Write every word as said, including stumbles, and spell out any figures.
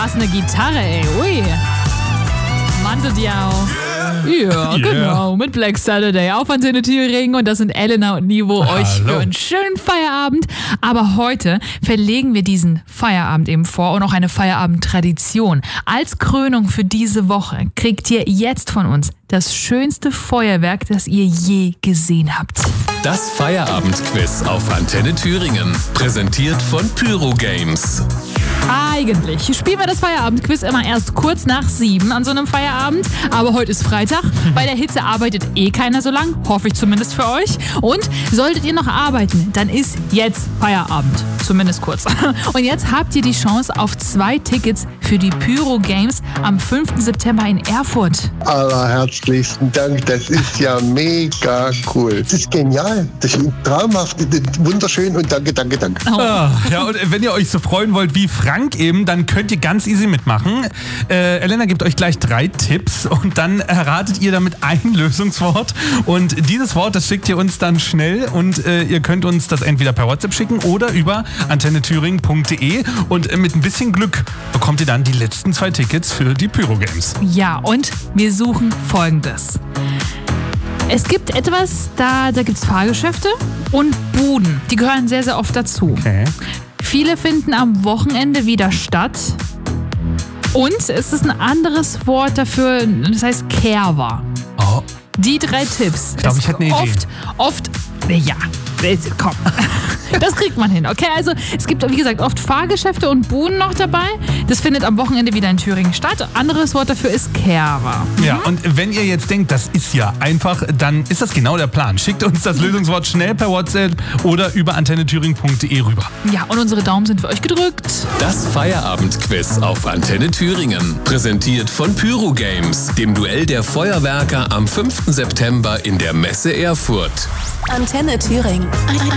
hast eine Gitarre, ey. Ui. Mando Diao. Ja, Yeah. genau. Mit Black Saturday auf Antenne Thüringen. Und das sind Elena und Nivo Hallo. euch für einen schönen Feierabend. Aber heute verlegen wir diesen Feierabend eben vor und auch eine Feierabendtradition. Als Krönung für diese Woche kriegt ihr jetzt von uns das schönste Feuerwerk, das ihr je gesehen habt. Das Feierabendquiz auf Antenne Thüringen. Präsentiert von Pyro Games. Eigentlich spielen wir das Feierabendquiz immer erst kurz nach sieben an so einem Feierabend. Aber heute ist Freitag. Bei der Hitze arbeitet eh keiner so lang. Hoffe ich zumindest für euch. Und solltet ihr noch arbeiten, dann ist jetzt Feierabend. Zumindest kurz. Und jetzt habt ihr die Chance auf zwei Tickets für die Pyro Games am fünften September in Erfurt. Allerherzlichsten Dank, das ist ja mega cool. Das ist genial, das ist traumhaft, das ist wunderschön und danke, danke, danke. Ah, ja, und wenn ihr euch so freuen wollt wie Frank eben, dann könnt ihr ganz easy mitmachen. Äh, Elena gibt euch gleich drei Tipps und dann erratet ihr damit ein Lösungswort. Und dieses Wort, das schickt ihr uns dann schnell und äh, ihr könnt uns das entweder per WhatsApp schicken oder über antenne thüringen punkt de und äh, mit ein bisschen Glück bekommt ihr dann die letzten zwei Tickets für die Pyro Games. Ja, und wir suchen Folgendes. Es gibt etwas, da, da gibt es Fahrgeschäfte und Buden. Die gehören sehr, sehr oft dazu. Okay. Viele finden am Wochenende wieder statt. Und es ist ein anderes Wort dafür, das heißt Kerwa. Oh. Die drei Tipps. Ich glaube, ich hätte eine Idee. Oft, oft, ja, komm. Das kriegt man hin, okay? Also es gibt, wie gesagt, oft Fahrgeschäfte und Buden noch dabei. Das findet am Wochenende wieder in Thüringen statt. Anderes Wort dafür ist Kerwa. Ja, und wenn ihr jetzt denkt, das ist ja einfach, dann ist das genau der Plan. Schickt uns das Lösungswort schnell per WhatsApp oder über antenne thüringen punkt de rüber. Ja, und unsere Daumen sind für euch gedrückt. Das Feierabendquiz auf Antenne Thüringen. Präsentiert von Pyro Games, dem Duell der Feuerwerker am fünften September in der Messe Erfurt. Antenne Thüringen.